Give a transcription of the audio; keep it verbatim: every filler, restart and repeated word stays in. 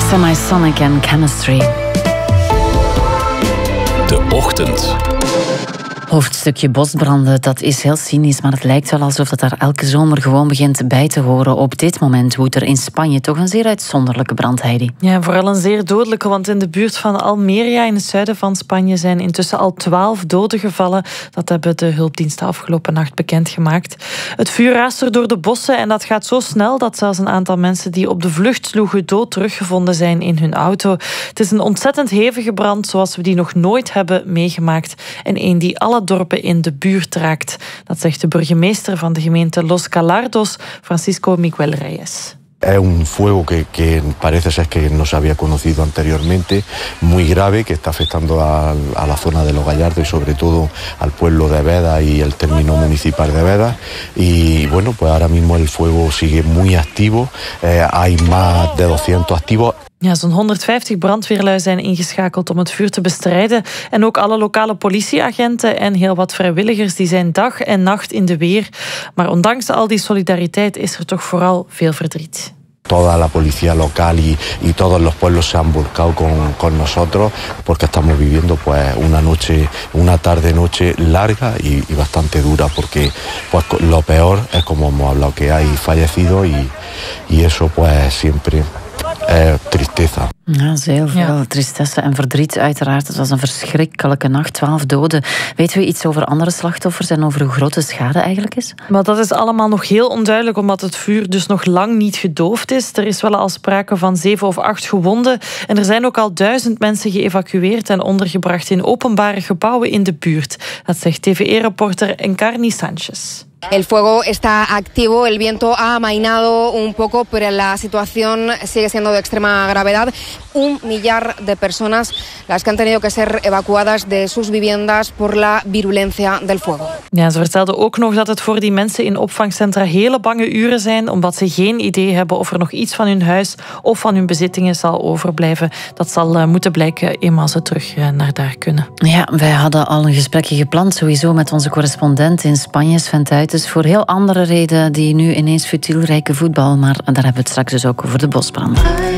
Semisonic en Chemistry. De Ochtend. Hoofdstukje bosbranden, dat is heel cynisch, maar het lijkt wel alsof dat daar elke zomer gewoon begint bij te horen. Op dit moment woedt er in Spanje toch een zeer uitzonderlijke brand, Heidi. Ja, vooral een zeer dodelijke, want in de buurt van Almeria in het zuiden van Spanje zijn intussen al twaalf doden gevallen. Dat hebben de hulpdiensten afgelopen nacht bekendgemaakt. Het vuur raast er door de bossen en dat gaat zo snel dat zelfs een aantal mensen die op de vlucht sloegen dood teruggevonden zijn in hun auto. Het is een ontzettend hevige brand zoals we die nog nooit hebben meegemaakt en een die alle dorpen in de buurt raakt. Dat zegt de burgemeester van de gemeente Los Calardos, Francisco Miguel Reyes. Es un fuego que, que parece ser que no se había conocido anteriormente, muy grave, que está afectando a, a la zona de Los Gallardos y sobre todo al pueblo de Beda y el término municipal de Beda. Y bueno, pues ahora mismo el fuego sigue muy activo, eh, hay más de doscientos activos. Ja, zo'n honderdvijftig brandweerlui zijn ingeschakeld om het vuur te bestrijden. En ook alle lokale politieagenten en heel wat vrijwilligers die zijn dag en nacht in de weer. Maar ondanks al die solidariteit is er toch vooral veel verdriet. Toda la policía local y, y todos los pueblos se han volcado con, con nosotros porque estamos viviendo pues una noche, una tarde-noche larga y, y bastante dura porque pues, lo peor es como hemos hablado que hay fallecidos y, y eso pues siempre es tristeza. Ja, heel veel Ja. tristesse en verdriet uiteraard. Het was een verschrikkelijke nacht, twaalf doden. Weten we iets over andere slachtoffers en over hoe groot de schade eigenlijk is? Maar dat is allemaal nog heel onduidelijk, omdat het vuur dus nog lang niet gedoofd is. Er is wel al sprake van zeven of acht gewonden. En er zijn ook al duizend mensen geëvacueerd en ondergebracht in openbare gebouwen in de buurt. Dat zegt T V E-reporter Encarni Sanchez. El fuego está activo, el viento ha amainado un poco, pero la situación sigue siendo de extrema gravedad. Un millar de personas las que han tenido que ser evacuadas de sus viviendas por la virulencia del fuego. Ja, ze vertelde ook nog dat het voor die mensen in opvangcentra hele bange uren zijn, omdat ze geen idee hebben of er nog iets van hun huis of van hun bezittingen zal overblijven. Dat zal uh, moeten blijken eenmaal ze terug uh, naar daar kunnen. Ja, wij hadden al een gesprekje gepland, sowieso met onze correspondent in Spanje, Sven Tuytens, voor heel andere reden die nu ineens futiel rijke voetbal, maar daar hebben we het straks dus ook over de bosbranden.